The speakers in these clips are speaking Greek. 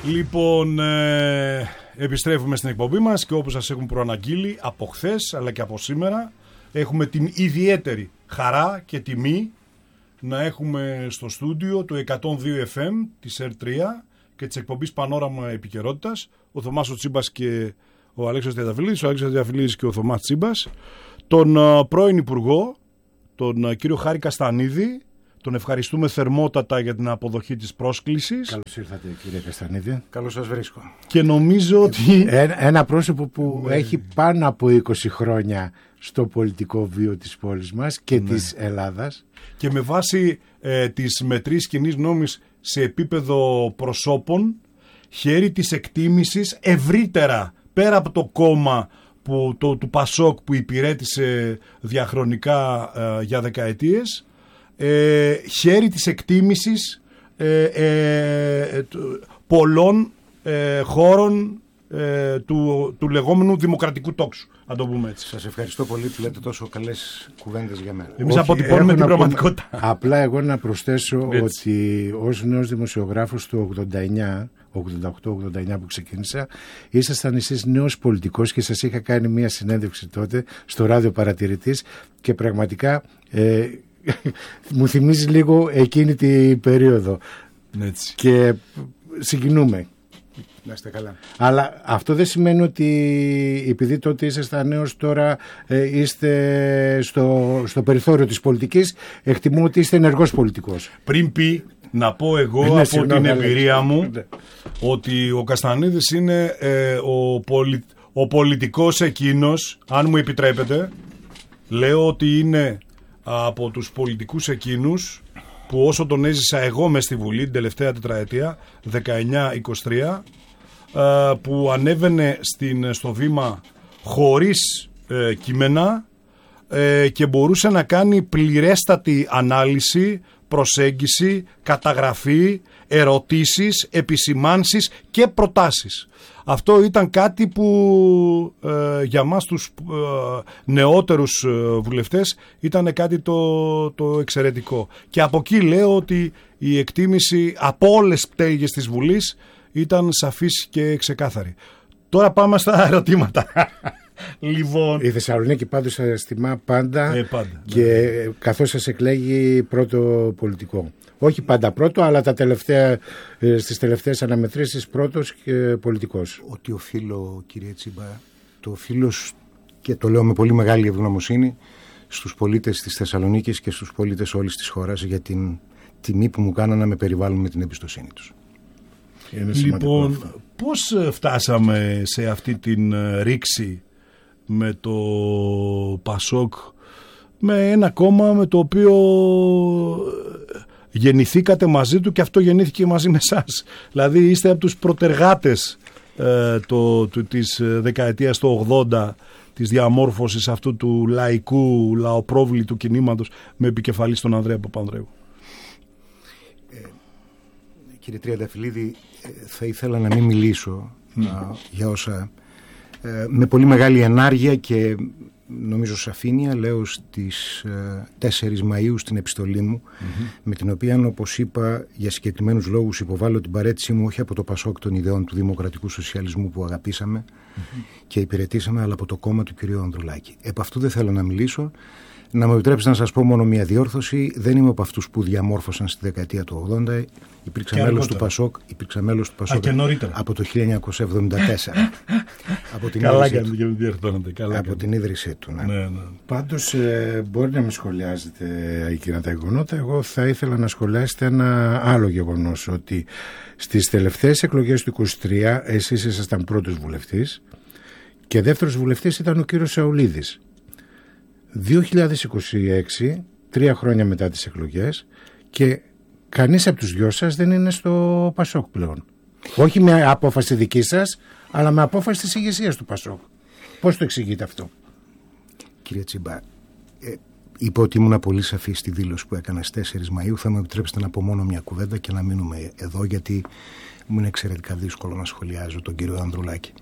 Λοιπόν, επιστρέφουμε στην εκπομπή μας και όπως σας έχουν προαναγγείλει από χθες αλλά και από σήμερα έχουμε την ιδιαίτερη χαρά και τιμή να έχουμε στο στούντιο το 102 FM της R3 και της εκπομπής Πανόραμα Επικαιρότητας ο Θωμάς ο Τσίμπας και ο Αλέξης Διαδαφυλλίδης, ο Αλέξης Διαδαφυλλίδης και ο Θωμάς Τσίμπας, τον πρώην Υπουργό, τον κύριο Χάρη Καστανίδη. Τον ευχαριστούμε θερμότατα για την αποδοχή της πρόσκλησης. Καλώς ήρθατε κύριε Καστανίδη. Καλώς σας βρίσκω. Και νομίζω ότι... Ένα πρόσωπο που έχει πάνω από 20 χρόνια στο πολιτικό βίο της πόλης μας και της Ελλάδας. Και με βάση της μετρής κοινής νόμης σε επίπεδο προσώπων, χέρι της εκτίμησης ευρύτερα, πέρα από το κόμμα του Πασόκ που υπηρέτησε διαχρονικά για δεκαετίες, χέρι της εκτίμησης πολλών χώρων του λεγόμενου δημοκρατικού τόξου, αν το πούμε έτσι. Σας ευχαριστώ πολύ που λέτε τόσο καλές κουβέντες για μένα. Εμείς αποτυπώνουμε την πραγματικότητα. Απλά εγώ να προσθέσω ότι ως νέος δημοσιογράφος του 88-89 που ξεκίνησα, ήσασταν εσείς νέος πολιτικός και σας είχα κάνει μια συνέντευξη τότε στο Ράδιο Παρατηρητής και πραγματικά μου θυμίζει λίγο εκείνη την περίοδο. Έτσι. Και συγκινούμε. Να είστε καλά. Αλλά αυτό δεν σημαίνει ότι επειδή τότε ήσασταν νέος τώρα είστε στο περιθώριο της πολιτικής. Εκτιμώ ότι είστε ενεργός πολιτικός. Πριν πει να πω εγώ από την εμπειρία μου ότι ο Καστανίδης είναι ο πολιτικός εκείνος, αν μου επιτρέπετε, λέω ότι είναι από τους πολιτικούς εκείνους που όσο τον έζησα εγώ μες στη Βουλή την τελευταία τετραετία 19-23, που ανέβαινε στο βήμα χωρίς κείμενα και μπορούσε να κάνει πληρέστατη ανάλυση, προσέγγιση, καταγραφή, ερωτήσεις, επισημάνσεις και προτάσεις. Αυτό ήταν κάτι που για μας τους νεότερους βουλευτές ήταν κάτι το εξαιρετικό. Και από εκεί λέω ότι η εκτίμηση από όλες τις πτέρυγες της Βουλής ήταν σαφής και ξεκάθαρη. Τώρα πάμε στα ερωτήματα. Λοιπόν. Η Θεσσαλονίκη πάντως σας τιμά πάντα, και καθώς σας εκλέγει πρώτο πολιτικό. Όχι πάντα πρώτο, αλλά στις τελευταίες αναμετρήσεις πρώτος και πολιτικός. Ότι οφείλω, κύριε Τσίμπα, το οφείλω και το λέω με πολύ μεγάλη ευγνωμοσύνη στους πολίτες της Θεσσαλονίκης και στους πολίτες όλης της χώρας για την τιμή που μου κάνανε να με περιβάλλουν με την εμπιστοσύνη τους. Λοιπόν, πώς φτάσαμε σε αυτή την ρήξη με το Πασόκ, με ένα κόμμα με το οποίο γεννηθήκατε μαζί του και αυτό γεννήθηκε μαζί με εσάς. Δηλαδή είστε από τους προτεργάτες της δεκαετίας του 80, της διαμόρφωσης αυτού του λαϊκού, λαοπρόβλητου κινήματος με επικεφαλή στον Ανδρέα Παπανδρέου. Κύριε Τριανταφυλλίδη, θα ήθελα να μην μιλήσω για όσα με πολύ μεγάλη ενάργεια και νομίζω σαφήνεια λέω στις 4 Μαΐου στην επιστολή μου, με την οποία, όπως είπα, για συγκεκριμένους λόγους υποβάλλω την παραίτησή μου όχι από το Πασόκ των ιδεών του δημοκρατικού σοσιαλισμού που αγαπήσαμε και υπηρετήσαμε, αλλά από το κόμμα του κ. Ανδρουλάκη. Επ' αυτού δεν θέλω να μιλήσω. Να μου επιτρέψετε να σας πω μόνο μια διόρθωση. Δεν είμαι από αυτούς που διαμόρφωσαν στη δεκαετία του 80. Υπήρξα μέλος του Πασόκ από το 1974. Από την ίδρυσή του. Ναι. Πάντως μπορεί να μην σχολιάζετε εκείνα τα γεγονότα. Εγώ θα ήθελα να σχολιάσετε ένα άλλο γεγονός, ότι στις τελευταίες εκλογές του 23 εσείς ήσασταν πρώτος βουλευτής και δεύτερος βουλευτής ήταν ο κύριος Σαουλίδης. 2026, 3 χρόνια μετά τις εκλογές, και κανείς από τους δυο σας δεν είναι στο Πασόκ πλέον. Όχι με απόφαση δική σας, αλλά με απόφαση της ηγεσίας του Πασόκ. Πώς το εξηγείτε αυτό? Κύριε Τσίμπα, είπα ότι ήμουν πολύ σαφή στη δήλωση που έκανα στις 4 Μαΐου. Θα μου επιτρέψετε να πω μόνο μια κουβέντα και να μείνουμε εδώ, γιατί μου είναι εξαιρετικά δύσκολο να σχολιάζω τον κύριο Ανδρουλάκη.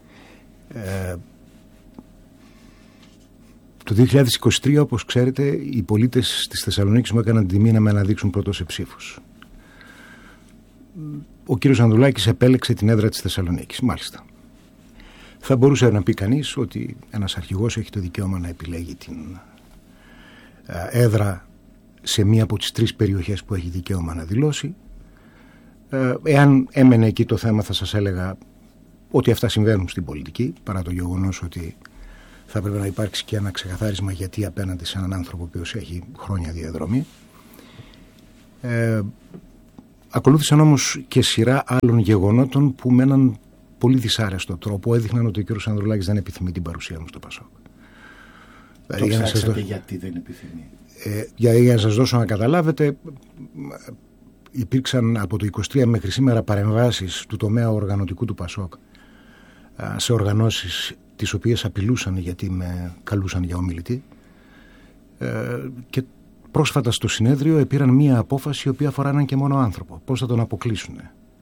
Το 2023, όπως ξέρετε, οι πολίτες της Θεσσαλονίκης μου έκαναν την τιμή να με αναδείξουν πρώτο σε ψήφους. ο κύριος Ανδρουλάκης επέλεξε την έδρα της Θεσσαλονίκης. Μάλιστα. Θα μπορούσε να πει κανείς ότι ένας αρχηγός έχει το δικαίωμα να επιλέγει την έδρα σε μία από τις 3 περιοχές που έχει δικαίωμα να δηλώσει. Εάν έμενε εκεί το θέμα, θα σας έλεγα ότι αυτά συμβαίνουν στην πολιτική, παρά το γεγονός ότι θα πρέπει να υπάρξει και ένα ξεκαθάρισμα γιατί απέναντι σε έναν άνθρωπο ο οποίος έχει χρόνια διαδρομή. Ακολούθησαν όμως και σειρά άλλων γεγονότων που με έναν πολύ δυσάρεστο τρόπο έδειχναν ότι ο κ. Ανδρουλάκης δεν επιθυμεί την παρουσία μου στο Πασόκ. Το ψάξατε γιατί δεν επιθυμεί. Για να σας δώσω να καταλάβετε, υπήρξαν από το 23 μέχρι σήμερα παρεμβάσεις του τομέα οργανωτικού του Πασόκ σε οργανώσεις τις οποίες απειλούσαν γιατί με καλούσαν για ομιλητή, και πρόσφατα στο συνέδριο επήραν μία απόφαση η οποία αφορά έναν και μόνο άνθρωπο. Πώς θα τον αποκλείσουν?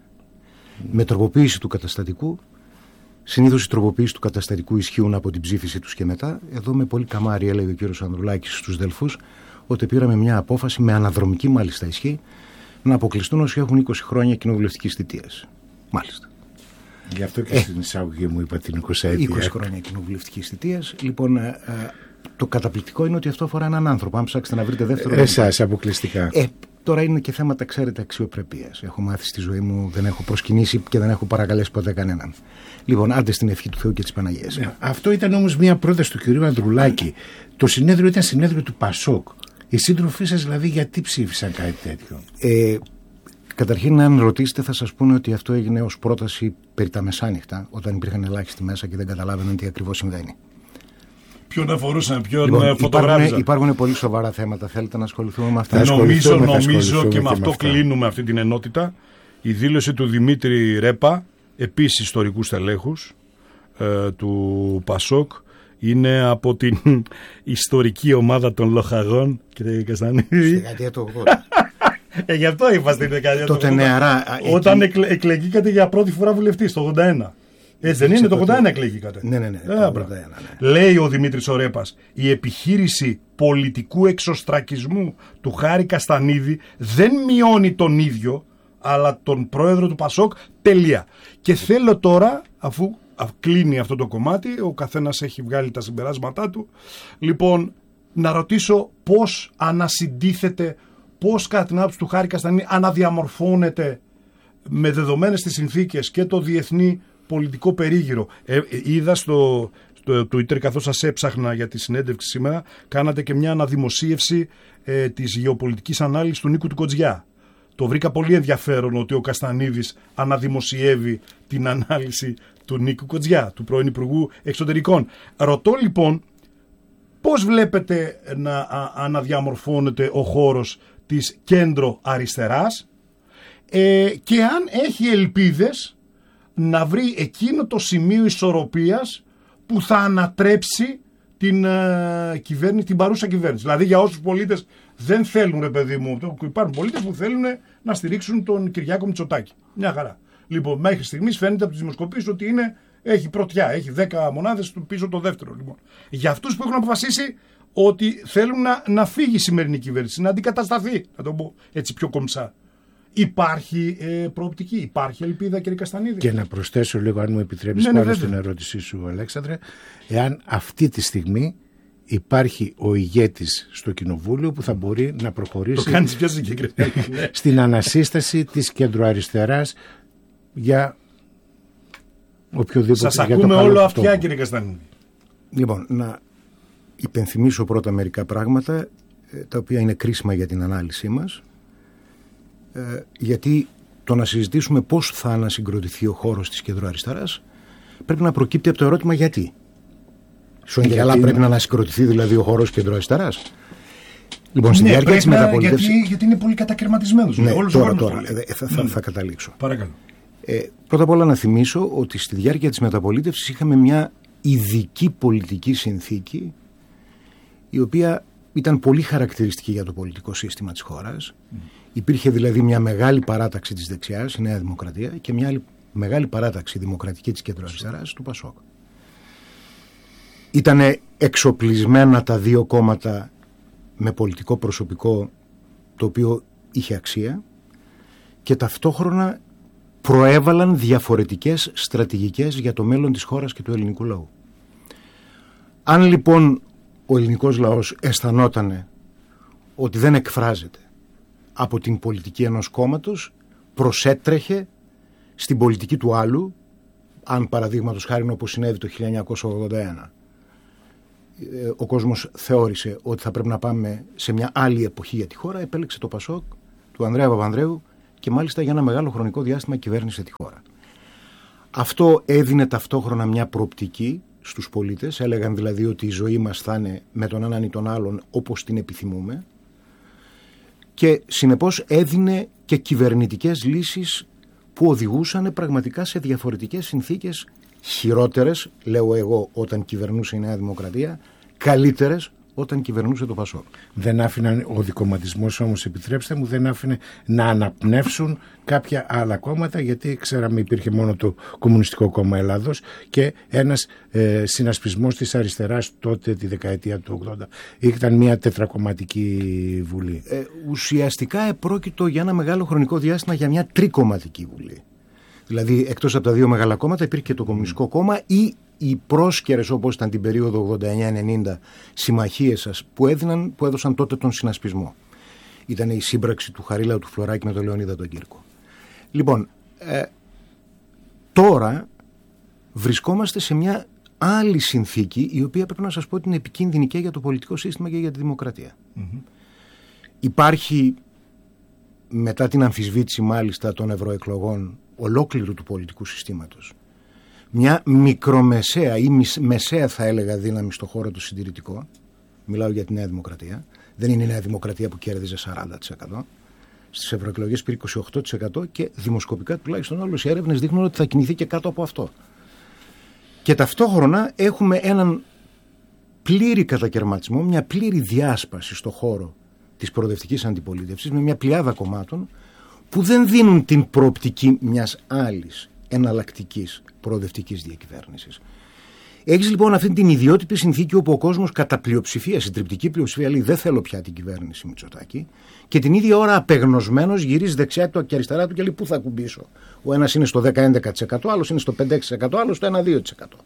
Με τροποποίηση του καταστατικού. Συνήθως οι τροποποίησεις του καταστατικού ισχύουν από την ψήφιση τους και μετά. Εδώ με πολύ καμάρι έλεγε ο κύριος Ανδρουλάκης στους Δελφούς ότι πήραμε μια απόφαση με αναδρομική μάλιστα ισχύ να αποκλειστούν όσοι έχουν 20 χρόνια κοινοβουλευτικής θητείας. Μάλιστα. Γι' αυτό και στην εισαγωγή μου είπα την 20 χρόνια κοινοβουλευτικής θητείας. Λοιπόν, το καταπληκτικό είναι ότι αυτό αφορά έναν άνθρωπο. Αν ψάξετε να βρείτε δεύτερο. Εσάς αποκλειστικά. Τώρα είναι και θέματα, ξέρετε, αξιοπρεπίας. Έχω μάθει στη ζωή μου, δεν έχω προσκυνήσει και δεν έχω παρακαλέσει ποτέ κανέναν. Λοιπόν, άντε στην ευχή του Θεού και της Παναγίας. Αυτό ήταν όμως μια πρόταση του κυρίου Ανδρουλάκη. Το συνέδριο ήταν συνέδριο του Πασόκ. Οι σύντροφοί σας δηλαδή γιατί ψήφισαν κάτι τέτοιο? Καταρχήν, αν ρωτήσετε, θα σας πούνε ότι αυτό έγινε ως πρόταση περί τα μεσάνυχτα, όταν υπήρχαν ελάχιστοι μέσα και δεν καταλάβαιναν τι ακριβώς συμβαίνει. Ποιον αφορούσαν, ποιον φωτογράφησαν. Υπάρχουν πολύ σοβαρά θέματα. Θέλετε να ασχοληθούμε με αυτά? Νομίζω και με αυτό κλείνουμε αυτή την ενότητα. Η δήλωση του Δημήτρη Ρέπα, επίσης ιστορικού στελέχους του Πασόκ, είναι από την ιστορική ομάδα των Λοχαγών, κύριε Καστανίδη. Στη δεκαετία του 80. Γι' αυτό είπα στην δεκαετία του 80. Τότε νεαρά. Όταν εκλεγήκατε για πρώτη φορά βουλευτής, το 81. Έτσι δεν είναι, το 81 εκλεγήκατε? Ναι. Λέει ο Δημήτρης Ρέπας, η επιχείρηση πολιτικού εξωστρακισμού του Χάρη Καστανίδη δεν μειώνει τον ίδιο, αλλά τον πρόεδρο του Πασόκ, τελεία. Και θέλω τώρα, αφού κλείνει αυτό το κομμάτι, ο καθένας έχει βγάλει τα συμπεράσματά του, λοιπόν, να ρωτήσω πώς ανασυντίθεται, πώς κατά την άποψη του Χάρη Καστανίδη αναδιαμορφώνεται με δεδομένες τις συνθήκες και το διεθνή πολιτικό περίγυρο. Είδα στο Twitter, καθώς σας έψαχνα για τη συνέντευξη σήμερα, κάνατε και μια αναδημοσίευση της γεωπολιτικής ανάλυσης του Νίκου του Κοτζιά. Το βρήκα πολύ ενδιαφέρον ότι ο Καστανίδης αναδημοσιεύει την ανάλυση του Νίκου Κοτζιά, του πρώην Υπουργού Εξωτερικών. Ρωτώ λοιπόν, πώς βλέπετε να αναδιαμορφώνεται ο χώρος της κέντρο αριστεράς και αν έχει ελπίδες να βρει εκείνο το σημείο ισορροπίας που θα ανατρέψει την παρούσα κυβέρνηση. Δηλαδή για όσους πολίτες δεν θέλουν, ρε παιδί μου, υπάρχουν πολίτες που θέλουν να στηρίξουν τον Κυριάκο Μητσοτάκη. Μια χαρά. Λοιπόν, μέχρι στιγμής φαίνεται από τις δημοσκοπήσεις ότι έχει πρωτιά, έχει 10 μονάδες πίσω το δεύτερο. Λοιπόν. Για αυτούς που έχουν αποφασίσει ότι θέλουν να φύγει η σημερινή κυβέρνηση, να αντικατασταθεί, να το πω έτσι πιο κομψά. Υπάρχει προοπτική, υπάρχει ελπίδα, κύριε Καστανίδη? Και να προσθέσω λίγο, αν μου επιτρέπεις, πάνω στην ερώτησή σου, Αλέξανδρε, εάν αυτή τη στιγμή υπάρχει ο ηγέτης στο Κοινοβούλιο που θα μπορεί να προχωρήσει το κάνεις πιο συγκεκριμένα, στην ανασύσταση της κεντροαριστεράς για οποιοδήποτε. Σας ακούμε όλο αυτιά, κύριε Καστανίδη. Λοιπόν, να υπενθυμίσω πρώτα μερικά πράγματα τα οποία είναι κρίσιμα για την ανάλυση μας, γιατί το να συζητήσουμε πώς θα ανασυγκροτηθεί ο χώρος της κεντροαριστεράς πρέπει να προκύπτει από το ερώτημα γιατί. Σογγελά πρέπει να ανασυγκροτηθεί δηλαδή ο χώρος κεντροαριστεράς? Λοιπόν, στη διάρκεια της μεταπολίτευσης. Γιατί είναι πολύ κατακαιρματισμένος. Ναι, τώρα θα καταλήξω. Παρακαλώ. Πρώτα απ' όλα να θυμίσω ότι στη διάρκεια της μεταπολίτευσης είχαμε μια ειδική πολιτική συνθήκη η οποία ήταν πολύ χαρακτηριστική για το πολιτικό σύστημα της χώρας. Υπήρχε δηλαδή μια μεγάλη παράταξη της δεξιάς, η Νέα Δημοκρατία, και μια άλλη μεγάλη παράταξη δημοκρατική της κεντροαριστεράς, του Πασόκ. Ήτανε εξοπλισμένα τα δύο κόμματα με πολιτικό προσωπικό το οποίο είχε αξία και ταυτόχρονα προέβαλαν διαφορετικές στρατηγικές για το μέλλον της χώρας και του ελληνικού λαού. Αν λοιπόν ο ελληνικός λαός αισθανόταν ότι δεν εκφράζεται από την πολιτική ενός κόμματος, προσέτρεχε στην πολιτική του άλλου, αν παραδείγματος χάρη όπως συνέβη το 1981, ο κόσμος θεώρησε ότι θα πρέπει να πάμε σε μια άλλη εποχή για τη χώρα, επέλεξε το Πασόκ του Ανδρέα Παπανδρέου και μάλιστα για ένα μεγάλο χρονικό διάστημα κυβέρνησε τη χώρα. Αυτό έδινε ταυτόχρονα μια προοπτική στους πολίτες, έλεγαν δηλαδή ότι η ζωή μας θα είναι με τον έναν ή τον άλλον όπως την επιθυμούμε, και συνεπώς έδινε και κυβερνητικές λύσεις που οδηγούσαν πραγματικά σε διαφορετικές συνθήκες, χειρότερες, λέω εγώ, όταν κυβερνούσε η Νέα Δημοκρατία, καλύτερες όταν κυβερνούσε το Πασόκ. Δεν άφηναν, ο δικομματισμός όμως, επιτρέψτε μου, δεν άφηνε να αναπνεύσουν κάποια άλλα κόμματα, γιατί ξέραμε υπήρχε μόνο το Κομμουνιστικό Κόμμα Ελλάδος και ένας συνασπισμός της αριστεράς τότε τη δεκαετία του 80. Ήταν μια τετρακομματική βουλή. Ουσιαστικά επρόκειτο για ένα μεγάλο χρονικό διάστημα για μια τρικομματική βουλή. Δηλαδή εκτός από τα δύο μεγάλα κόμματα υπήρχε και το Κομμουνιστικό Κόμμα ή οι πρόσκαιρες, όπως ήταν την περίοδο 89-90, συμμαχίες σας που έδωσαν τότε τον συνασπισμό. Ήταν η σύμπραξη του Χαρίλαου του Φλωράκη με τον Λεωνίδα τον Κύρκο. Λοιπόν, τώρα βρισκόμαστε σε μια άλλη συνθήκη, η οποία πρέπει να σας πω ότι είναι επικίνδυνη και για το πολιτικό σύστημα και για τη δημοκρατία. Mm-hmm. Υπάρχει, μετά την αμφισβήτηση μάλιστα των ευρωεκλογών ολόκληρου του πολιτικού συστήματος, μια μικρομεσαία ή μεσαία θα έλεγα δύναμη στο χώρο του συντηρητικό. Μιλάω για τη Νέα Δημοκρατία. Δεν είναι η Νέα Δημοκρατία που κέρδιζε 40%. Στις ευρωεκλογές πήρε 28% και δημοσκοπικά τουλάχιστον όλες οι έρευνες δείχνουν ότι θα κινηθεί και κάτω από αυτό. Και ταυτόχρονα έχουμε έναν πλήρη κατακερματισμό, μια πλήρη διάσπαση στο χώρο της προοδευτικής αντιπολίτευσης με μια πλειάδα κομμάτων που δεν δίνουν την προοπτική μιας άλλης εναλλακτικής προοδευτικής διακυβέρνησης. Έχεις λοιπόν αυτή την ιδιότυπη συνθήκη όπου ο κόσμος κατά πλειοψηφία, συντριπτική πλειοψηφία, λέει δεν θέλω πια την κυβέρνηση Μητσοτάκη, και την ίδια ώρα απεγνωσμένος γυρίζει δεξιά του και αριστερά του και λέει πού θα ακουμπήσω. Ο ένας είναι στο 10-11%, ο άλλος είναι στο 5-6%, ο άλλος στο 1-2%.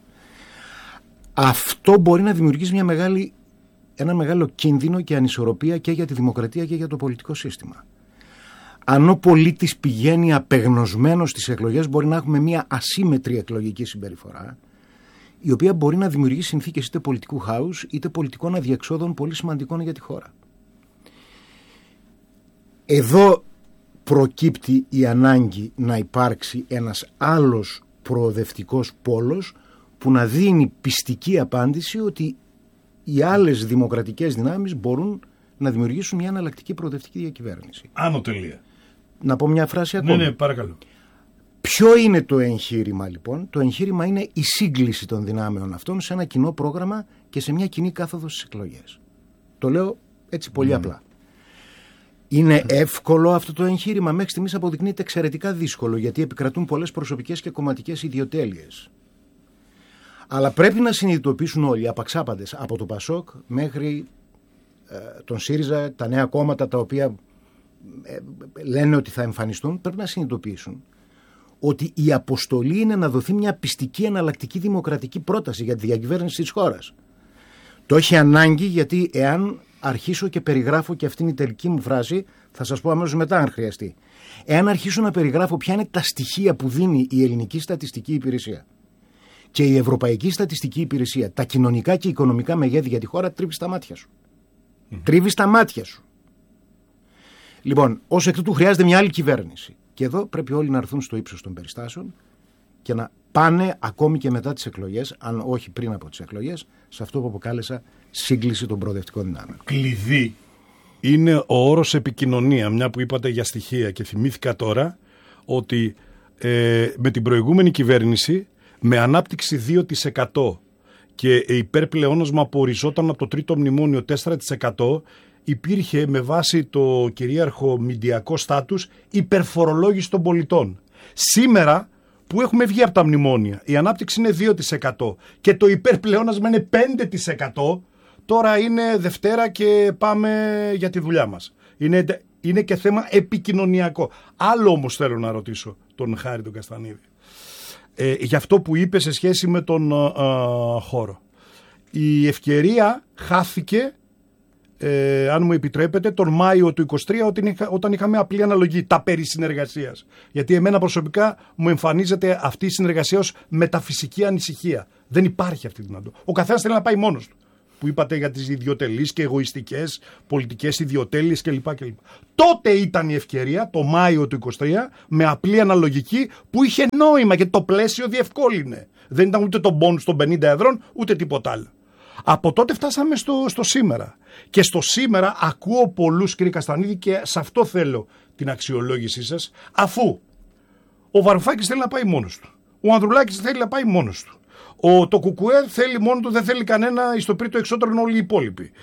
Αυτό μπορεί να δημιουργήσει ένα μεγάλο κίνδυνο και ανισορροπία και για τη δημοκρατία και για το πολιτικό σύστημα. Αν ο πολίτης πηγαίνει απεγνωσμένος στις εκλογές, μπορεί να έχουμε μια ασύμμετρη εκλογική συμπεριφορά, η οποία μπορεί να δημιουργήσει συνθήκες είτε πολιτικού χάους είτε πολιτικών αδιεξόδων πολύ σημαντικών για τη χώρα. Εδώ προκύπτει η ανάγκη να υπάρξει ένας άλλος προοδευτικός πόλος που να δίνει πιστική απάντηση ότι οι άλλες δημοκρατικές δυνάμεις μπορούν να δημιουργήσουν μια εναλλακτική προοδευτική διακυβέρνηση. Άνω τελεία. Να πω μια φράση ακόμα. Ναι, παρακαλώ. Ποιο είναι το εγχείρημα λοιπόν? Το εγχείρημα είναι η σύγκληση των δυνάμεων αυτών σε ένα κοινό πρόγραμμα και σε μια κοινή κάθοδο στις εκλογές. Το λέω έτσι πολύ απλά. Είναι εύκολο αυτό το εγχείρημα? Μέχρι στιγμής αποδεικνύεται εξαιρετικά δύσκολο, γιατί επικρατούν πολλές προσωπικές και κομματικές ιδιοτέλειες. Αλλά πρέπει να συνειδητοποιήσουν όλοι, απαξάπαντες, από το Πασόκ μέχρι τον ΣΥΡΙΖΑ, τα νέα κόμματα τα οποία λένε ότι θα εμφανιστούν, πρέπει να συνειδητοποιήσουν ότι η αποστολή είναι να δοθεί μια πιστική εναλλακτική δημοκρατική πρόταση για τη διακυβέρνηση της χώρας. Το έχει ανάγκη, γιατί εάν αρχίσω και περιγράφω, και αυτή είναι η τελική μου φράση, θα σας πω αμέσως μετά αν χρειαστεί. Εάν αρχίσω να περιγράφω ποια είναι τα στοιχεία που δίνει η ελληνική στατιστική υπηρεσία και η ευρωπαϊκή στατιστική υπηρεσία, τα κοινωνικά και οικονομικά μεγέθη για τη χώρα, τρίβεις τα μάτια σου. Τρίβεις τα μάτια σου. Λοιπόν, ως εκ τούτου χρειάζεται μια άλλη κυβέρνηση. Και εδώ πρέπει όλοι να έρθουν στο ύψος των περιστάσεων και να πάνε ακόμη και μετά τις εκλογές, αν όχι πριν από τις εκλογές, σε αυτό που αποκάλεσα σύγκληση των προοδευτικών δυνάμεων. Κλειδί είναι ο όρος επικοινωνία, μια που είπατε για στοιχεία, και θυμήθηκα τώρα ότι με την προηγούμενη κυβέρνηση, με ανάπτυξη 2% και υπερπλεόνασμα που οριζόταν από το τρίτο μνημόνιο 4%, υπήρχε με βάση το κυρίαρχο μηντιακό στάτους υπερφορολόγηση των πολιτών. Σήμερα που έχουμε βγει από τα μνημόνια, η ανάπτυξη είναι 2% και το υπερπλεόνασμα είναι 5%, τώρα είναι Δευτέρα και πάμε για τη δουλειά μας. Είναι και θέμα επικοινωνιακό. Άλλο όμως θέλω να ρωτήσω. τον Χάρη τον Καστανίδη. Για αυτό που είπε σε σχέση με τον χώρο. Η ευκαιρία χάθηκε, αν μου επιτρέπετε, τον Μάιο του 23 όταν είχαμε απλή αναλογή, τα περί συνεργασίας. Γιατί εμένα προσωπικά μου εμφανίζεται αυτή η συνεργασία ως μεταφυσική ανησυχία. Δεν υπάρχει αυτή η δυνατότητα. Ο καθένας θέλει να πάει μόνος του. Που είπατε για τις ιδιωτελείς και εγωιστικές πολιτικές ιδιοτέλειες κλπ. Τότε ήταν η ευκαιρία, το Μάιο του 23, με απλή αναλογική που είχε νόημα και το πλαίσιο διευκόλυνε. Δεν ήταν ούτε το μπόνους των 50 εδρών, ούτε τίποτα άλλο. Από τότε φτάσαμε στο σήμερα. Και στο σήμερα ακούω πολλούς, κύριε Καστανίδη, και σε αυτό θέλω την αξιολόγησή σας, αφού ο Βαρουφάκης θέλει να πάει μόνος του, ο Ανδρουλάκης θέλει να πάει μόνος του, το Κουκουέ θέλει μόνο του, δεν θέλει κανένα, στο πρίτο εξώτερο όλοι οι υπόλοιποι.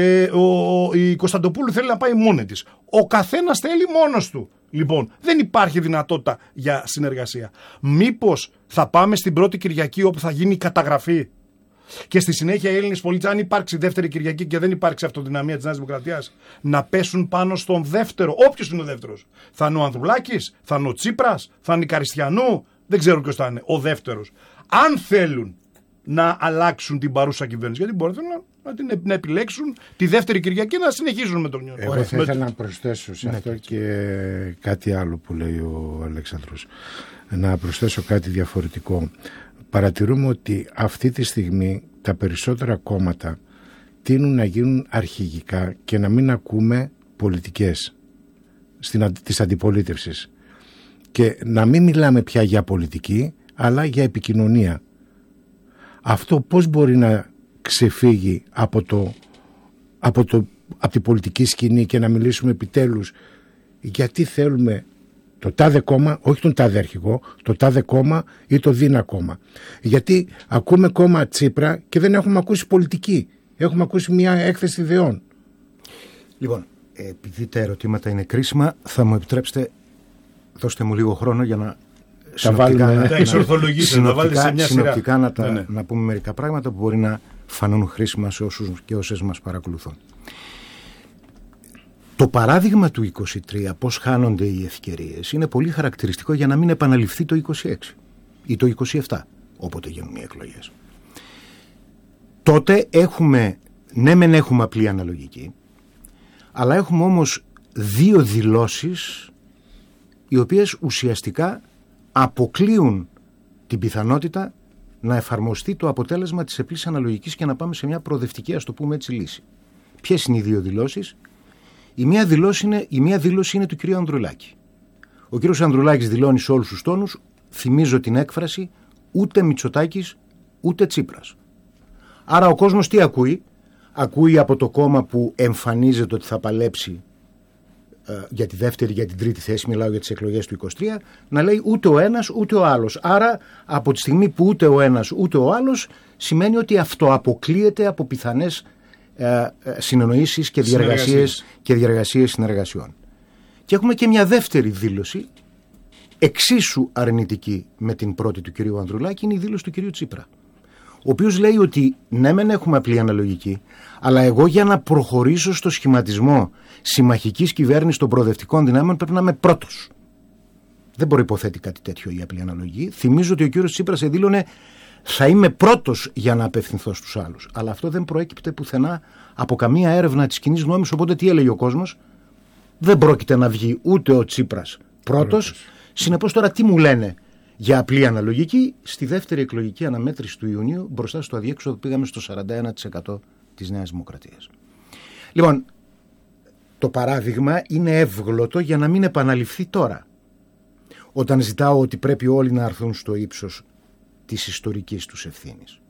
Η Κωνσταντοπούλου θέλει να πάει μόνη της. Ο καθένας θέλει μόνος του. Λοιπόν, δεν υπάρχει δυνατότητα για συνεργασία. Μήπως θα πάμε στην πρώτη Κυριακή όπου θα γίνει η καταγραφή και στη συνέχεια οι Έλληνες πολίτες, αν υπάρξει δεύτερη Κυριακή και δεν υπάρξει αυτοδυναμία της Νέας Δημοκρατίας, να πέσουν πάνω στον δεύτερο. Όποιος είναι ο δεύτερος. Θα είναι ο Ανδρουλάκης, θα είναι ο Τσίπρας, θα είναι η Καριστιανού, δεν ξέρω ποιος θα είναι. Ο δεύτερος. Αν θέλουν να αλλάξουν την παρούσα κυβέρνηση, γιατί μπορεί να επιλέξουν τη δεύτερη Κυριακή να συνεχίζουν με τον Νιώνα. Εγώ θα ήθελα να προσθέσω σε αυτό και κάτι άλλο που λέει ο Αλέξανδρος. Να προσθέσω κάτι διαφορετικό. Παρατηρούμε ότι αυτή τη στιγμή τα περισσότερα κόμματα τείνουν να γίνουν αρχηγικά και να μην ακούμε πολιτικές της αντιπολίτευσης. Και να μην μιλάμε πια για πολιτική, αλλά για επικοινωνία. Αυτό πώς μπορεί να ξεφύγει από την πολιτική σκηνή και να μιλήσουμε επιτέλους γιατί θέλουμε το τάδε κόμμα, όχι τον τάδε αρχηγό, το τάδε κόμμα ή το δίνα κόμμα. Γιατί ακούμε κόμμα Τσίπρα και δεν έχουμε ακούσει πολιτική. Έχουμε ακούσει μια έκθεση ιδεών. Λοιπόν, επειδή τα ερωτήματα είναι κρίσιμα, θα μου επιτρέψετε, δώστε μου λίγο χρόνο για να συνοπτικά να πούμε μερικά πράγματα που μπορεί να φανούν χρήσιμα σε όσους και όσες μας παρακολουθούν. Το παράδειγμα του 23, πώς χάνονται οι ευκαιρίες, είναι πολύ χαρακτηριστικό για να μην επαναληφθεί το 26 ή το 27, όποτε γίνουν οι εκλογές. Τότε μεν έχουμε απλή αναλογική, αλλά έχουμε όμως δύο δηλώσεις οι οποίες ουσιαστικά αποκλείουν την πιθανότητα να εφαρμοστεί το αποτέλεσμα της απλής αναλογικής και να πάμε σε μια προοδευτική, ας το πούμε έτσι, λύση. Ποιες είναι οι δύο δηλώσεις? Η μία δήλωση είναι του κ. Ανδρουλάκη. Ο κ. Ανδρουλάκης δηλώνει σε όλους τους τόνους, θυμίζω την έκφραση, ούτε Μητσοτάκης ούτε Τσίπρας. Άρα ο κόσμος τι ακούει? Ακούει από το κόμμα που εμφανίζεται ότι θα παλέψει για τη δεύτερη, για την τρίτη θέση, μιλάω για τις εκλογές του 23, να λέει ούτε ο ένας ούτε ο άλλος. Άρα από τη στιγμή που ούτε ο ένας ούτε ο άλλος, σημαίνει ότι αυτό αποκλείεται από πιθανές συνεννοήσεις και διαργασίες συνεργασιών. Και έχουμε και μια δεύτερη δήλωση, εξίσου αρνητική με την πρώτη του κυρίου Ανδρουλάκη, είναι η δήλωση του κυρίου Τσίπρα, ο οποίος λέει ότι ναι μεν έχουμε απλή αναλογική, αλλά εγώ για να προχωρήσω στο σχηματισμό συμμαχικής κυβέρνησης των προοδευτικών δυνάμεων πρέπει να είμαι πρώτος. Δεν προϋποθέτει κάτι τέτοιο η απλή αναλογική. Θυμίζω ότι ο κύριος Τσίπρας δήλωνε θα είμαι πρώτος για να απευθυνθώ στους άλλους. Αλλά αυτό δεν προέκυπτε πουθενά από καμία έρευνα της κοινής γνώμης, οπότε τι έλεγε ο κόσμος? Δεν πρόκειται να βγει ούτε ο Τσίπρας πρώτος. Συνεπώς τώρα τι μου λένε για απλή αναλογική? Στη δεύτερη εκλογική αναμέτρηση του Ιουνίου μπροστά στο αδιέξοδο πήγαμε στο 41% της Νέας Δημοκρατίας. Λοιπόν, το παράδειγμα είναι εύγλωτο για να μην επαναληφθεί τώρα, όταν ζητάω ότι πρέπει όλοι να έρθουν στο ύψος της ιστορικής τους ευθύνης.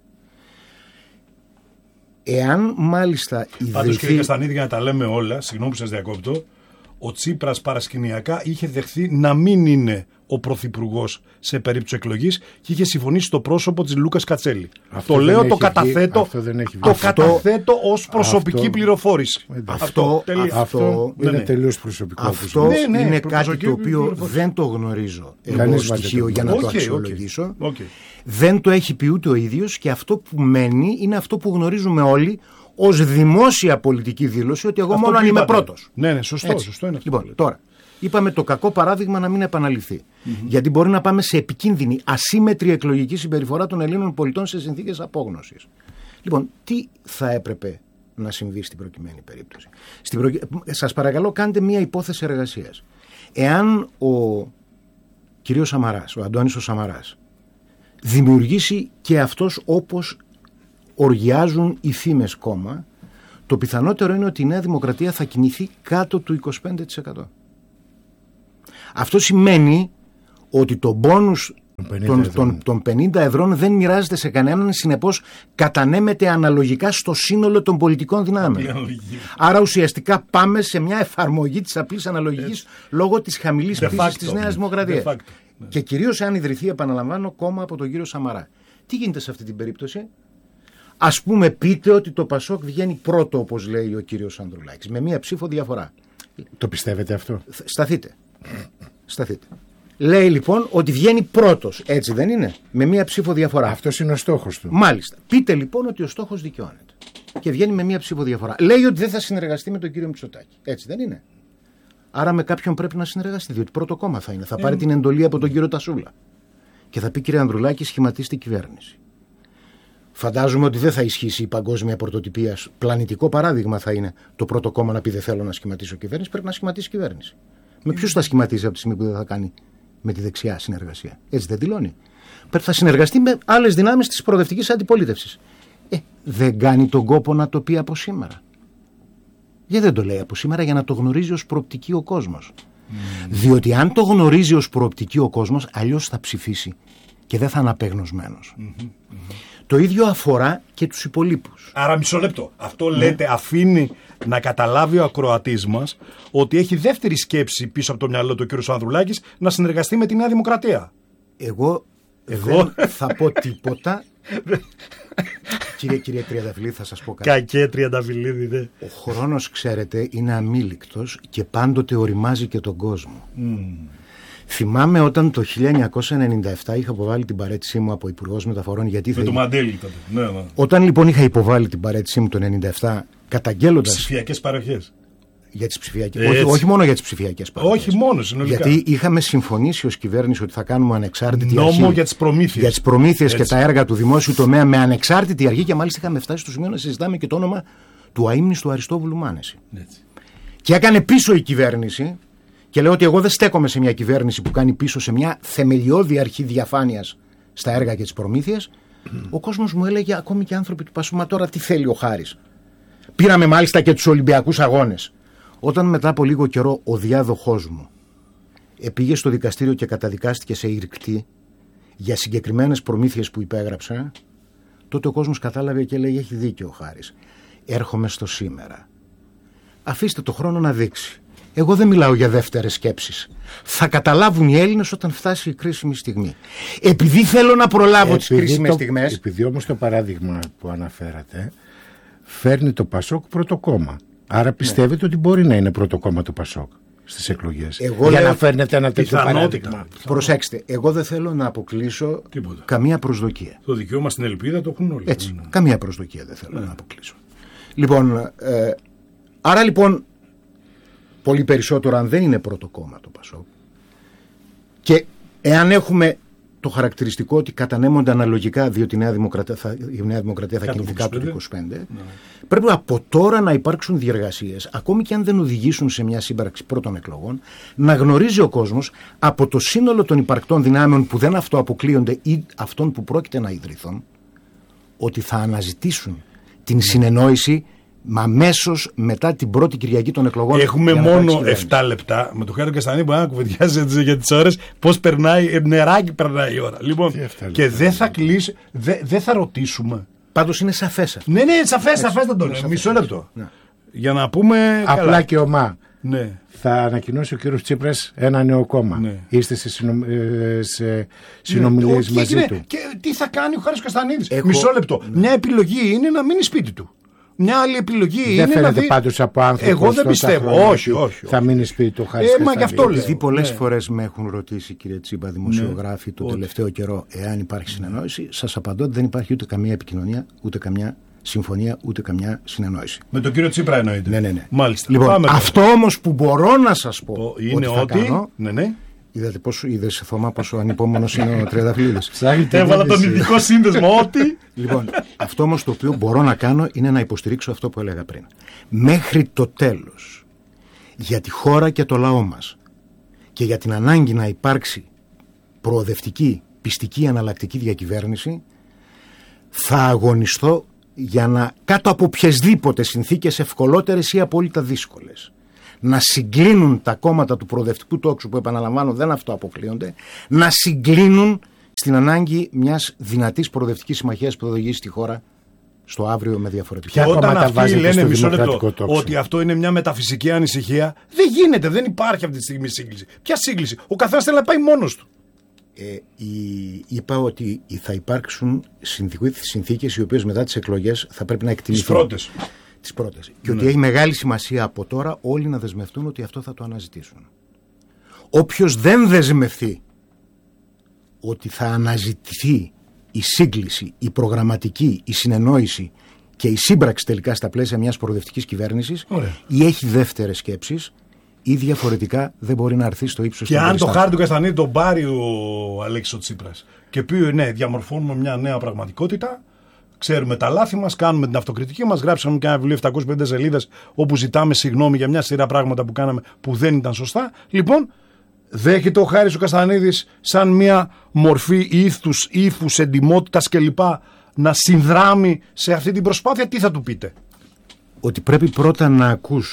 Εάν μάλιστα Πάντως κύριε Καστανίδη, για να τα λέμε όλα, συγγνώμη που σας διακόπτω, ο Τσίπρας παρασκηνιακά είχε δεχθεί να μην είναι ο πρωθυπουργός σε περίπτωση εκλογής και είχε συμφωνήσει στο πρόσωπο της Λούκας Κατσέλη. Αυτό το λέω, το καταθέτω ως προσωπική πληροφόρηση. Αυτό είναι τελείως προσωπικό. Αυτό είναι κάτι το οποίο δεν το γνωρίζω εγώ στοιχείο για να το αξιολογήσω. Δεν το έχει πει ούτε ο ίδιος και αυτό που μένει είναι αυτό που γνωρίζουμε όλοι ως δημόσια πολιτική δήλωση, ότι εγώ μόνο αν είμαι πρώτος. Ναι, σωστό είναι αυτό. Λοιπόν, τώρα, Είπαμε το κακό παράδειγμα να μην επαναληφθεί. Γιατί μπορεί να πάμε σε επικίνδυνη, ασύμμετρη εκλογική συμπεριφορά των Ελλήνων πολιτών σε συνθήκες απόγνωσης. Λοιπόν, τι θα έπρεπε να συμβεί στην προκειμένη περίπτωση? Σας παρακαλώ, κάντε μία υπόθεση εργασίας. Εάν ο κύριος Σαμαράς, ο Αντώνης ο Σαμαράς, δημιουργήσει και αυτός, όπως οργιάζουν οι φήμες, κόμμα, το πιθανότερο είναι ότι η Νέα Δημοκρατία θα κινηθεί κάτω του 25%. Αυτό σημαίνει ότι το μπόνους των 50 ευρώ δεν μοιράζεται σε κανέναν, συνεπώς κατανέμεται αναλογικά στο σύνολο των πολιτικών δυνάμεων. Άρα ουσιαστικά πάμε σε μια εφαρμογή της απλής αναλογικής λόγω της χαμηλής πτήσης της Νέας Δημοκρατίας. Και κυρίως αν ιδρυθεί, επαναλαμβάνω, κόμμα από τον κύριο Σαμαρά. Τι γίνεται σε αυτή την περίπτωση? Ας πούμε, πείτε ότι το Πασόκ βγαίνει πρώτο, όπως λέει ο κύριος Ανδρουλάκης, με μία ψήφο διαφορά. Το πιστεύετε αυτό? Σταθείτε. Λέει λοιπόν ότι βγαίνει πρώτος, έτσι δεν είναι? Με μία ψήφο διαφορά. Αυτός είναι ο στόχος του. Μάλιστα. Πείτε λοιπόν ότι ο στόχος δικαιώνεται και βγαίνει με μία ψήφο διαφορά. Λέει ότι δεν θα συνεργαστεί με τον κύριο Μητσοτάκη, έτσι δεν είναι? Άρα με κάποιον πρέπει να συνεργαστεί, διότι πρώτο κόμμα θα είναι. Θα πάρει την εντολή από τον κύριο Τασούλα και θα πει: κύριε Ανδρουλάκη, σχηματίστε κυβέρνηση. Φαντάζομαι ότι δεν θα ισχύσει η παγκόσμια πρωτοτυπία. Πλανητικό παράδειγμα θα είναι το πρώτο κόμμα να πει: δεν θέλω να σχηματίσω κυβέρνηση. Πρέπει να σχηματίσει κυβέρνηση. Με ποιους θα σχηματίσει από τη στιγμή που δεν θα κάνει με τη δεξιά συνεργασία? Έτσι δεν δηλώνει? Θα συνεργαστεί με άλλες δυνάμεις της προοδευτικής αντιπολίτευσης. Δεν κάνει τον κόπο να το πει από σήμερα. Γιατί δεν το λέει από σήμερα? Για να το γνωρίζει ως προοπτική ο κόσμος. Διότι αν το γνωρίζει ως προοπτική ο κόσμος, αλλιώς θα ψηφίσει και δεν θα είναι απεγνωσμένος. Το ίδιο αφορά και τους υπολείπους. Άρα μισό λεπτό. Αυτό λέτε αφήνει να καταλάβει ο ακροατής μας ότι έχει δεύτερη σκέψη πίσω από το μυαλό του ο κ. Ανδρουλάκης να συνεργαστεί με τη Νέα Δημοκρατία. Εγώ δεν θα πω τίποτα. Κύριε Τριανταφυλλίδη, θα σας πω κάτι. Κακέ Τριανταφυλλίδη, ναι. Ο χρόνος, ξέρετε, είναι αμήλικτος και πάντοτε οριμάζει και τον κόσμο. Θυμάμαι όταν το 1997 είχα αποβάλει την παραίτησή μου από Υπουργός Μεταφορών. Γιατί με το Μαντέλη τότε. Ναι. Όταν λοιπόν είχα υποβάλει την παραίτησή μου το 1997, καταγγέλλοντας. Ψηφιακές παροχές. Για τις ψηφιακές. Όχι μόνο για τις ψηφιακές παροχές. Όχι μόνο, συνολικά. Γιατί είχαμε συμφωνήσει ως κυβέρνηση ότι θα κάνουμε ανεξάρτητη νόμο αρχή για τις προμήθειες. Για τις προμήθειες και τα έργα του δημόσιου τομέα με ανεξάρτητη αρχή, και μάλιστα είχαμε φτάσει στο σημείο να συζητάμε και το όνομα του αείμνηστου Αριστόβουλου Μάνεση. Έτσι. Και έκανε πίσω η κυβέρνηση. Και λέω ότι εγώ δεν στέκομαι σε μια κυβέρνηση που κάνει πίσω σε μια θεμελιώδη αρχή διαφάνειας στα έργα και τις προμήθειες. Ο κόσμος μου έλεγε, ακόμη και άνθρωποι του Πασού, μα τώρα τι θέλει ο Χάρης? Πήραμε μάλιστα και τους Ολυμπιακούς Αγώνες. Όταν μετά από λίγο καιρό ο διάδοχός μου πήγε στο δικαστήριο και καταδικάστηκε σε ηρκτή για συγκεκριμένες προμήθειες που υπέγραψε, τότε ο κόσμος κατάλαβε και λέει: έχει δίκιο ο Χάρης. Έρχομαι στο σήμερα. Αφήστε το χρόνο να δείξει. Εγώ δεν μιλάω για δεύτερες σκέψεις. Θα καταλάβουν οι Έλληνες όταν φτάσει η κρίσιμη στιγμή. Επειδή θέλω να προλάβω τις κρίσιμες στιγμές. Επειδή όμως το παράδειγμα που αναφέρατε φέρνει το Πασόκ πρώτο κόμμα. Άρα πιστεύετε ότι μπορεί να είναι πρώτο κόμμα το Πασόκ στις εκλογές? Για να φέρνετε ένα τέτοιο παράδειγμα. Προσέξτε, εγώ δεν θέλω να αποκλείσω καμία προσδοκία. Το δικαίωμα στην ελπίδα το έχουν όλοι. Έτσι, καμία προσδοκία δεν θέλω να αποκλείσω. Λοιπόν, άρα λοιπόν, πολύ περισσότερο αν δεν είναι πρώτο κόμμα το Πασόκ, και εάν έχουμε το χαρακτηριστικό ότι κατανέμονται αναλογικά, διότι η Νέα Δημοκρατία θα κινηθεί κάτω του 25, πρέπει από τώρα να υπάρξουν διεργασίες, ακόμη και αν δεν οδηγήσουν σε μια σύμπραξη πρώτων εκλογών, να γνωρίζει ο κόσμος από το σύνολο των υπαρκτών δυνάμεων που δεν αυτοαποκλείονται ή αυτών που πρόκειται να ιδρυθούν, ότι θα αναζητήσουν την συνεννόηση αμέσως μετά την πρώτη Κυριακή των εκλογών. Έχουμε μόνο 7 λεπτά. Με το Χάρη Καστανή που κουβεντιάζει για τις ώρες, πώς περνάει, νεράκι περνάει η ώρα. Λοιπόν, και δεν θα κλείσει, δεν θα ρωτήσουμε. Πάντως είναι σαφές. Ναι, σαφές θα το λέω. Μισό λεπτό. Ναι. Για να πούμε. Απλά καλά. Και ομά. Ναι. Θα ανακοινώσει ο κύριος Τσίπρας ένα νέο κόμμα. Ναι. Είστε σε συνομιλίες μαζί του. Και τι θα κάνει ο Χάρης Καστανίδης? Μισό λεπτό. Ναι. Μια επιλογή είναι να μείνει σπίτι του. Μια άλλη επιλογή δεν είναι. Δεν φαίνεται πάντως από άνθρωπο. Εγώ δεν πιστεύω. Όχι. Θα μείνει σπίτι του Χάρης Καστανίδη. Επειδή πολλές φορές με έχουν ρωτήσει, κύριε Τσίπα, δημοσιογράφοι το τελευταίο καιρό, εάν υπάρχει συνεννόηση, σας απαντώ ότι δεν υπάρχει ούτε καμία επικοινωνία, ούτε καμιά συμφωνία ούτε καμιά συνεννόηση. Με τον κύριο Τσίπρα εννοείται. Ναι. Μάλιστα. Λοιπόν, αυτό όμως που μπορώ να σας πω είναι ότι. Κάνω, ναι. Είδες Θωμά πόσο ανυπόμονος είναι ο Τριανταφυλλίδης. Έβαλα τον ειδικό σύνδεσμο ότι. Λοιπόν, αυτό όμως το οποίο μπορώ να κάνω είναι να υποστηρίξω αυτό που έλεγα πριν. Μέχρι το τέλος, για τη χώρα και το λαό μας και για την ανάγκη να υπάρξει προοδευτική, πιστική, αναλλακτική διακυβέρνηση, θα αγωνιστώ για να, κάτω από οποιασδήποτε συνθήκες ευκολότερες ή απόλυτα δύσκολες, να συγκλίνουν τα κόμματα του προοδευτικού τόξου, που επαναλαμβάνω δεν αυτοαποκλείονται, να συγκλίνουν στην ανάγκη μιας δυνατής προοδευτικής συμμαχίας που θα οδηγήσει τη χώρα στο αύριο με διαφορετικά. Και όταν αυτοί λένε, μισό λεπτό, ότι αυτό είναι μια μεταφυσική ανησυχία, δεν γίνεται, δεν υπάρχει αυτή τη στιγμή σύγκληση. Ποια σύγκληση? Ο καθένας θέλει να πάει μόνος του. Είπα ότι θα υπάρξουν συνθήκες οι οποίες μετά τις εκλογές θα πρέπει να εκτιμηθούν. Τις πρώτες. Και ότι έχει μεγάλη σημασία από τώρα όλοι να δεσμευτούν ότι αυτό θα το αναζητήσουν. Όποιος δεν δεσμευτεί ότι θα αναζητηθεί η σύγκληση, η προγραμματική, η συνεννόηση και η σύμπραξη τελικά στα πλαίσια μιας προοδευτικής κυβέρνησης, ή έχει δεύτερες σκέψεις, ή διαφορετικά δεν μπορεί να έρθει στο ύψος. Και αν το χάρτη του Καστανίδη τον πάρει ο Αλέξης Τσίπρας και πει ναι, διαμορφώνουμε μια νέα πραγματικότητα, ξέρουμε τα λάθη μας, κάνουμε την αυτοκριτική μας, γράψαμε και ένα βιβλίο 750 σελίδες όπου ζητάμε συγγνώμη για μια σειρά πράγματα που κάναμε που δεν ήταν σωστά. Λοιπόν, δέχεται ο Χάρης ο Καστανίδης σαν μια μορφή ύφους, εντιμότητας κλπ. Να συνδράμει σε αυτή την προσπάθεια? Τι θα του πείτε? Ότι πρέπει πρώτα να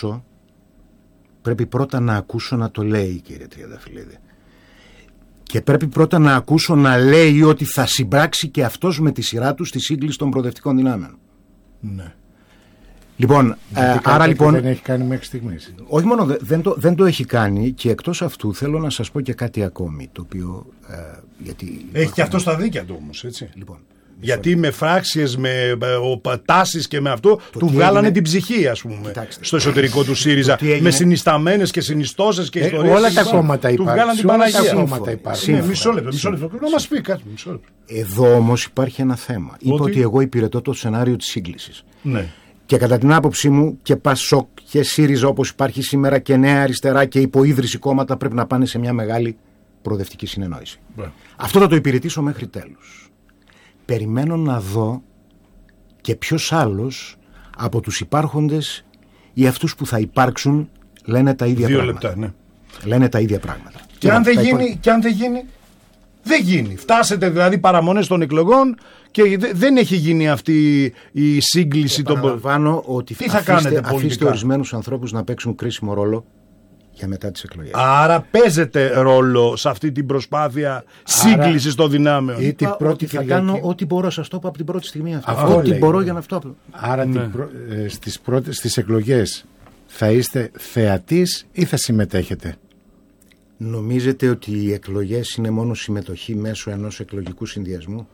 ακούσω να το λέει, κύριε Τριανταφυλλίδη. Και πρέπει πρώτα να ακούσω να λέει ότι θα συμπράξει και αυτός με τη σειρά του στη σύγκληση των προοδευτικών δυνάμεων. Ναι. Λοιπόν, άρα λοιπόν. Δεν έχει κάνει μέχρι στιγμής. Όχι μόνο δεν το έχει κάνει, και εκτός αυτού θέλω να σας πω και κάτι ακόμη. Το οποίο. Γιατί έχει και αυτό στα δίκαια του όμως, έτσι. Λοιπόν, γιατί με φράξεις, με τάσεις και με αυτό του βγάλανε την ψυχή, ας πούμε. Κοιτάξτε, στο εσωτερικό του ΣΥΡΙΖΑ. Με συνισταμένες και συνιστώσεις και ιστορίες. Όλα τα κόμματα υπάρχουν. Του βγάλανε την Παναγία. Μισό λεπτό. Να μας πει κάτι. Εδώ όμως υπάρχει ένα θέμα. Είπα ότι εγώ υπηρετώ το σενάριο της σύγκλησης. Ναι. Και κατά την άποψή μου και ΠΑΣΟΚ και ΣΥΡΙΖΑ όπως υπάρχει σήμερα και Νέα Αριστερά και υποίδρυση κόμματα πρέπει να πάνε σε μια μεγάλη προοδευτική συνεννόηση. Αυτό θα το υπηρετήσω μέχρι τέλους. Περιμένω να δω και ποιος άλλος από τους υπάρχοντες ή αυτούς που θα υπάρξουν λένε τα ίδια πράγματα. 2 λεπτά, ναι. Λένε τα ίδια πράγματα. Και αν δεν γίνει, δεν γίνει. Φτάσετε δηλαδή παραμονές των εκλογών και δεν έχει γίνει αυτή η σύγκληση των πολιτών. Επαναλαμβάνω ότι αφήστε ορισμένους ανθρώπους να παίξουν κρίσιμο ρόλο για μετά τις εκλογές. Άρα παίζεται ρόλο σε αυτή την προσπάθεια σύγκλησης των δυνάμεων. Ότι θα κάνω ό,τι μπορώ, σας το είπα από την πρώτη στιγμή αυτό. Ό,τι μπορώ για να αυτό. Άρα στις εκλογές θα είστε θεατής ή θα συμμετέχετε? Νομίζετε ότι οι εκλογές είναι μόνο συμμετοχή μέσω ενός εκλογικού συνδυασμού?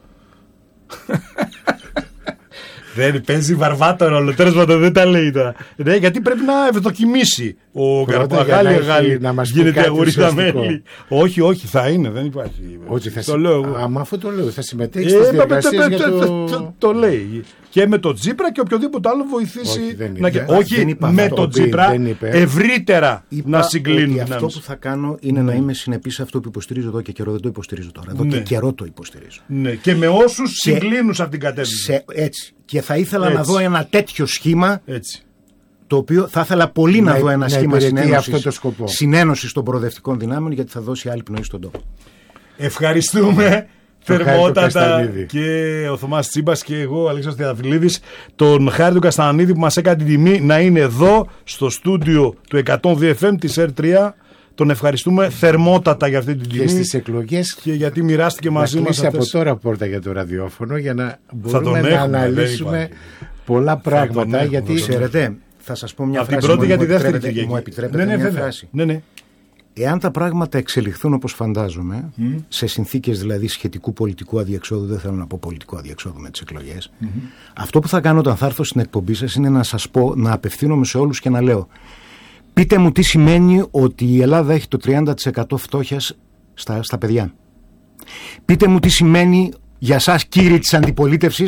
Δεν παίζει βαρβάτο ρόλο. Τέλος πάντων δεν τα λέει τώρα. Ναι, γιατί πρέπει να ευδοκιμήσει ο Καρπαγάλη να μας γίνεται αγορίστα μέλη. Όχι, θα είναι, δεν υπάρχει. Το λέω. Άμα αυτό το λέω, θα συμμετέχει στις διεργασίες για το λέει. Και με τον Τσίπρα και οποιοδήποτε άλλο βοηθήσει. Όχι με τον Τσίπρα, ευρύτερα να συγκλίνουν. Αυτό που θα κάνω είναι να είμαι συνεπής σε αυτό που υποστηρίζω εδώ και καιρό. Δεν το υποστηρίζω τώρα. Εδώ και καιρό το υποστηρίζω. Και με όσους συγκλίνουν σε αυτήν την κατεύθυνση. Έτσι. Και θα ήθελα να δω ένα τέτοιο σχήμα. Το οποίο θα ήθελα πολύ να δω ένα σχήμα συνένωσης των προοδευτικών δυνάμεων, γιατί θα δώσει άλλη πνοή στον τόπο. Ευχαριστούμε θερμότατα και ο Θωμάς Τσίμπας και εγώ, Αλέξης Τριανταφυλλίδης, τον Χάρη του Καστανίδη που μας έκανε την τιμή να είναι εδώ στο στούντιο του 102 FM της R3. Τον ευχαριστούμε θερμότατα για αυτή την τιμή. Και στις εκλογές και γιατί μοιράστηκε μαζί μας. Να από τώρα πόρτα για το ραδιόφωνο για να μπορούμε να αναλύσουμε πολλά πράγματα. Γιατί ξέρετε, θα σας πω μια φράση. Από την πρώτη για τη δεύτερη Κυριακή. Μου επιτρέπετε μια φράση? Ναι. Εάν τα πράγματα εξελιχθούν όπως φαντάζομαι, σε συνθήκες δηλαδή σχετικού πολιτικού αδιεξόδου, δεν θέλω να πω πολιτικού αδιεξόδου με τις εκλογές, αυτό που θα κάνω όταν θα έρθω στην εκπομπή σας είναι να σας πω, να απευθύνομαι σε όλους και να λέω: πείτε μου τι σημαίνει ότι η Ελλάδα έχει το 30% φτώχειας στα παιδιά. Πείτε μου τι σημαίνει για σας, κύριοι της αντιπολίτευσης,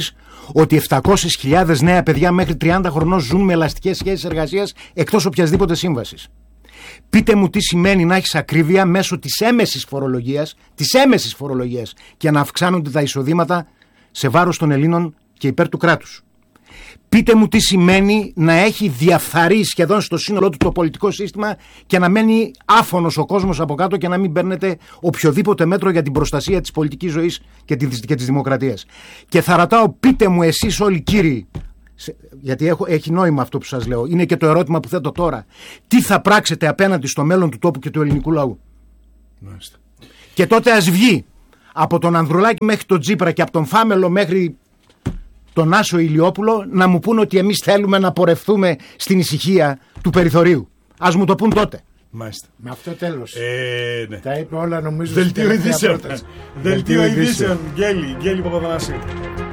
ότι 700.000 νέα παιδιά μέχρι 30 χρονών ζουν με ελαστικές σχέσεις εργασίας εκτός οποιασδήποτε σύμβασης. Πείτε μου τι σημαίνει να έχεις ακρίβεια μέσω της έμεσης φορολογίας και να αυξάνονται τα εισοδήματα σε βάρος των Ελλήνων και υπέρ του κράτους. Πείτε μου τι σημαίνει να έχει διαφθαρεί σχεδόν στο σύνολό του το πολιτικό σύστημα και να μένει άφωνος ο κόσμος από κάτω και να μην παίρνετε οποιοδήποτε μέτρο για την προστασία της πολιτικής ζωής και της δημοκρατίας. Και θα ρωτάω, πείτε μου εσείς όλοι κύριοι, γιατί έχει νόημα αυτό που σας λέω, είναι και το ερώτημα που θέτω τώρα, τι θα πράξετε απέναντι στο μέλλον του τόπου και του ελληνικού λαού? Μάλιστα. Και τότε ας βγει από τον Ανδρουλάκη μέχρι τον Τσίπρα και από τον Φάμελο μέχρι τον Άσο Ηλιόπουλο να μου πούν ότι εμείς θέλουμε να πορευθούμε στην ησυχία του περιθωρίου. Ας μου το πούν τότε. Μάλιστα. Με αυτό τέλος. Ναι. Τα είπε όλα νομίζω. Δελτίο ειδήσεων. Γέλη Παπαδανάση.